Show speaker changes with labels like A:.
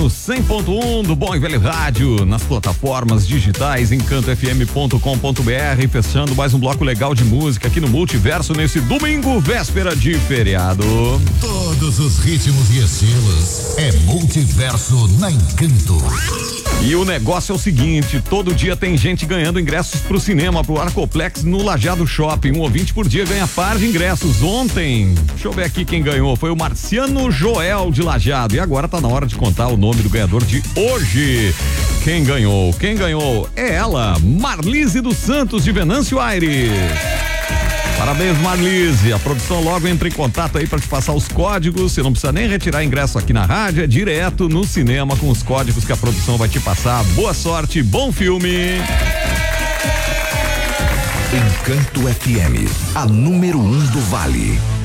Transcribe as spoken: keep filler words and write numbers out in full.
A: cem ponto um do Bom e Velho Rádio, nas plataformas digitais, encanto f m ponto com ponto b r, fechando mais um bloco legal de música aqui no Multiverso nesse domingo, véspera de feriado.
B: Todos os ritmos e estilos, é Multiverso na Encanto.
A: E o negócio é o seguinte, todo dia tem gente ganhando ingressos pro cinema, pro Arcoplex no Lajeado Shopping. Um ouvinte por dia ganha par de ingressos. Ontem, deixa eu ver aqui quem ganhou, foi o Marciano Joel de Lajeado. E agora tá na hora de contar o nome do ganhador de hoje. Quem ganhou? Quem ganhou é ela, Marlise dos Santos de Venâncio Aires. Parabéns, Marlise. A produção logo entra em contato aí para te passar os códigos. Você não precisa nem retirar ingresso aqui na rádio, é direto no cinema com os códigos que a produção vai te passar. Boa sorte, bom filme.
B: Encanto F M, a número um do Vale.